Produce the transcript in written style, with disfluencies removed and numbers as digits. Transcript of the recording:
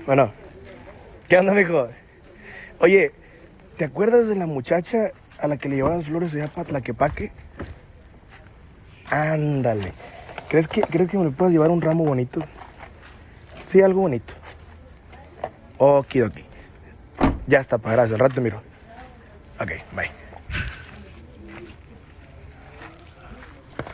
Bueno, ¿qué onda, mijo? Oye, ¿te acuerdas de la muchacha a la que le llevaban flores allá para Tlaquepaque? Ándale. ¿Crees que me le puedas llevar un ramo bonito? Sí, algo bonito. Okidoki. Ya está, pa, gracias. Al rato te miro. Ok, bye.